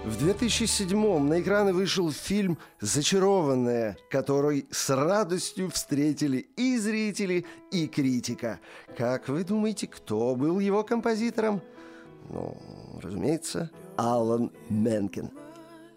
В 2007-м на экраны вышел фильм «Зачарованная», который с радостью встретили и зрители, и критика. Как вы думаете, кто был его композитором? Ну, разумеется, Алан Менкен.